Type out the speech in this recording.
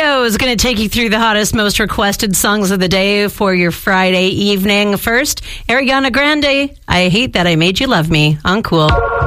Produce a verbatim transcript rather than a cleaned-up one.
Show is going to take you through the hottest, most requested songs of the day for your Friday evening. First, Ariana Grande, I Hate That I Made You Love Me on Cool.